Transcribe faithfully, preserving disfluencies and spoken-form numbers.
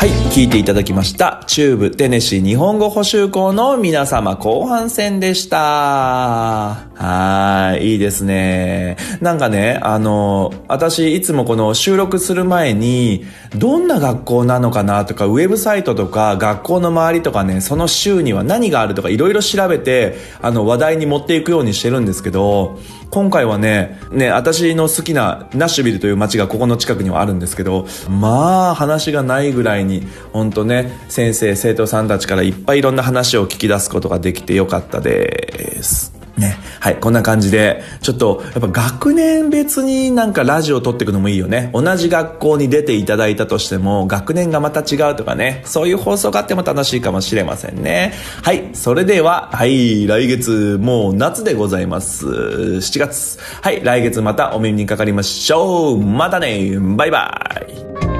はい、聞いていただきました。中部テネシー日本語補習校の皆様後半戦でした。はーい、いいですね。なんかね、あの、私いつもこの収録する前に、どんな学校なのかなとか、ウェブサイトとか、学校の周りとかね、その州には何があるとか、いろいろ調べて、あの、話題に持っていくようにしてるんですけど、今回はね、ね、私の好きなナッシュビルという街がここの近くにはあるんですけど、まあ、話がないぐらいに、ほんとね、先生、生徒さんたちからいっぱいいろんな話を聞き出すことができてよかったです。ね。はい、こんな感じで、ちょっと、やっぱ学年別になんかラジオを撮っていくのもいいよね。同じ学校に出ていただいたとしても、学年がまた違うとかね、そういう放送があっても楽しいかもしれませんね。はい、それでは、はい、来月、もう夏でございます。しちがつ。はい、来月またお耳にかかりましょう。またね、バイバイ。